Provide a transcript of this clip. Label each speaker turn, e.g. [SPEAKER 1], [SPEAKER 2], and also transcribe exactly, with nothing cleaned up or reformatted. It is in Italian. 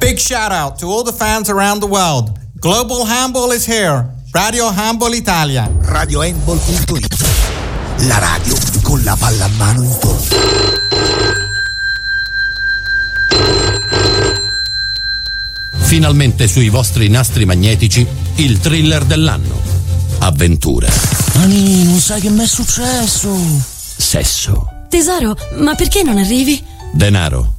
[SPEAKER 1] Big shout out to all the fans around the world. Global Handball is here. Radio Handball Italia.
[SPEAKER 2] radio handball punto it. La radio con la palla a mano in fondo.
[SPEAKER 3] Finalmente sui vostri nastri magnetici il thriller dell'anno. Avventura.
[SPEAKER 4] Ani, non sai che mi è successo?
[SPEAKER 3] Sesso.
[SPEAKER 5] Tesoro, ma perché non arrivi?
[SPEAKER 3] Denaro.